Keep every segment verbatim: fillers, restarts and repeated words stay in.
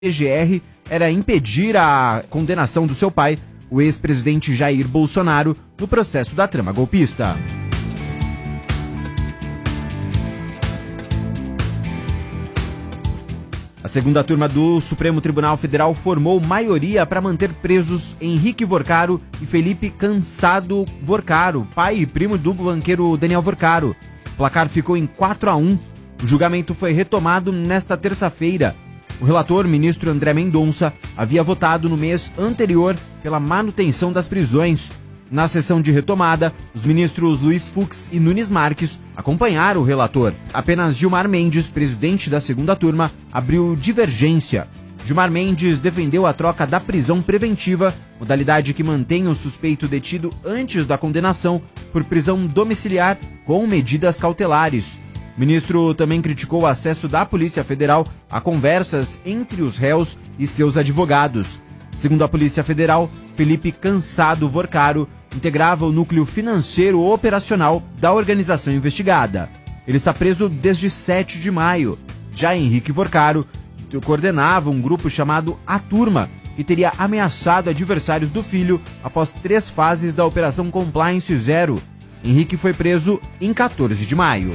P G R era impedir a condenação do seu pai, o ex-presidente Jair Bolsonaro, no processo da trama golpista. A segunda turma do Supremo Tribunal Federal formou maioria para manter presos Henrique Vorcaro e Felipe Cansado Vorcaro, pai e primo do banqueiro Daniel Vorcaro. O placar ficou em quatro a um. O julgamento foi retomado nesta terça-feira. O relator, ministro André Mendonça, havia votado no mês anterior pela manutenção das prisões. Na sessão de retomada, os ministros Luiz Fux e Nunes Marques acompanharam o relator. Apenas Gilmar Mendes, presidente da segunda turma, abriu divergência. Gilmar Mendes defendeu a troca da prisão preventiva, modalidade que mantém o suspeito detido antes da condenação, por prisão domiciliar com medidas cautelares. O ministro também criticou o acesso da Polícia Federal a conversas entre os réus e seus advogados. Segundo a Polícia Federal, Felipe Cansado Vorcaro integrava o núcleo financeiro operacional da organização investigada. Ele está preso desde sete de maio. Já Henrique Vorcaro coordenava um grupo chamado A Turma, que teria ameaçado adversários do filho após três fases da Operação Compliance Zero. Henrique foi preso em quatorze de maio.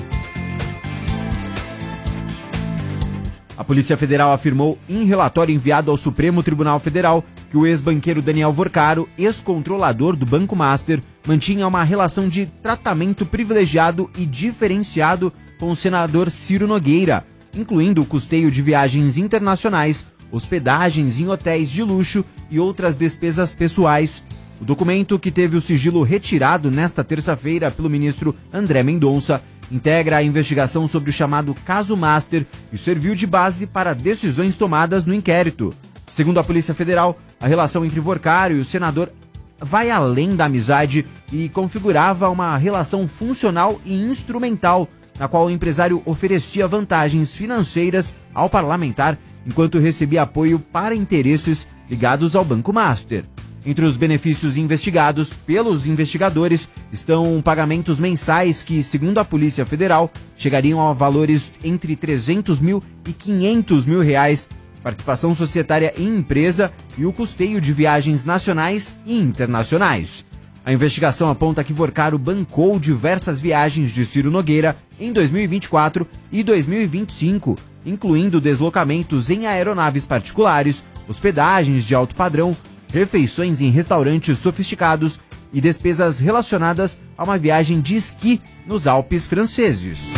A Polícia Federal afirmou em relatório enviado ao Supremo Tribunal Federal que o ex-banqueiro Daniel Vorcaro, ex-controlador do Banco Master, mantinha uma relação de tratamento privilegiado e diferenciado com o senador Ciro Nogueira, incluindo o custeio de viagens internacionais, hospedagens em hotéis de luxo e outras despesas pessoais. O documento, que teve o sigilo retirado nesta terça-feira pelo ministro André Mendonça, integra a investigação sobre o chamado Caso Master e serviu de base para decisões tomadas no inquérito. Segundo a Polícia Federal, a relação entre Vorcaro e o senador vai além da amizade e configurava uma relação funcional e instrumental, na qual o empresário oferecia vantagens financeiras ao parlamentar, enquanto recebia apoio para interesses ligados ao Banco Master. Entre os benefícios investigados pelos investigadores estão pagamentos mensais que, segundo a Polícia Federal, chegariam a valores entre trezentos mil e quinhentos mil reais, participação societária em empresa e o custeio de viagens nacionais e internacionais. A investigação aponta que Vorcaro bancou diversas viagens de Ciro Nogueira em dois mil e vinte e quatro e dois mil e vinte e cinco, incluindo deslocamentos em aeronaves particulares, hospedagens de alto padrão, refeições em restaurantes sofisticados e despesas relacionadas a uma viagem de esqui nos Alpes franceses.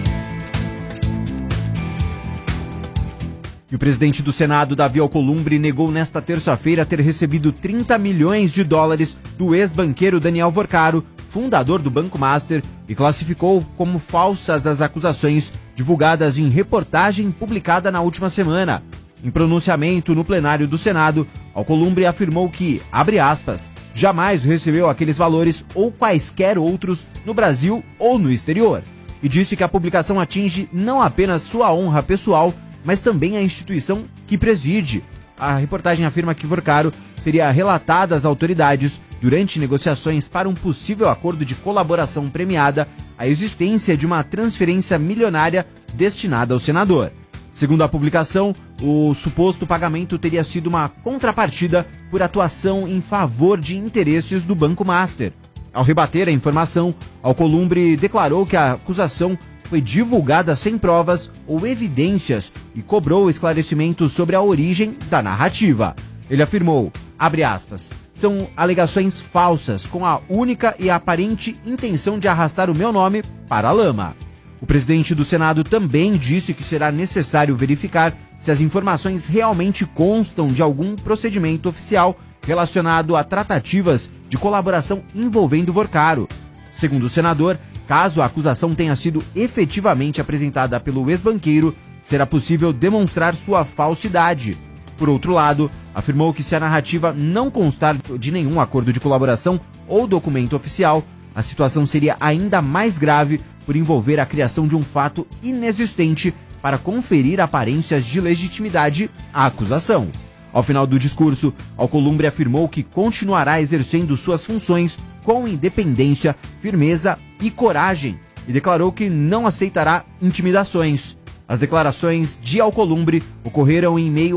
E o presidente do Senado, Davi Alcolumbre, negou nesta terça-feira ter recebido trinta milhões de dólares do ex-banqueiro Daniel Vorcaro, fundador do Banco Master, e classificou como falsas as acusações divulgadas em reportagem publicada na última semana. Em pronunciamento no plenário do Senado, Alcolumbre afirmou que, abre aspas, jamais recebeu aqueles valores ou quaisquer outros no Brasil ou no exterior, e disse que a publicação atinge não apenas sua honra pessoal, mas também a instituição que preside. A reportagem afirma que Vorcaro teria relatado às autoridades, durante negociações para um possível acordo de colaboração premiada, a existência de uma transferência milionária destinada ao senador. Segundo a publicação, o suposto pagamento teria sido uma contrapartida por atuação em favor de interesses do Banco Master. Ao rebater a informação, Alcolumbre declarou que a acusação foi divulgada sem provas ou evidências e cobrou esclarecimentos sobre a origem da narrativa. Ele afirmou, abre aspas, são alegações falsas com a única e aparente intenção de arrastar o meu nome para a lama. O presidente do Senado também disse que será necessário verificar se as informações realmente constam de algum procedimento oficial relacionado a tratativas de colaboração envolvendo Vorcaro. Segundo o senador, caso a acusação tenha sido efetivamente apresentada pelo ex-banqueiro, será possível demonstrar sua falsidade. Por outro lado, afirmou que se a narrativa não constar de nenhum acordo de colaboração ou documento oficial, a situação seria ainda mais grave por envolver a criação de um fato inexistente para conferir aparências de legitimidade à acusação. Ao final do discurso, Alcolumbre afirmou que continuará exercendo suas funções com independência, firmeza e coragem e declarou que não aceitará intimidações. As declarações de Alcolumbre ocorreram em meio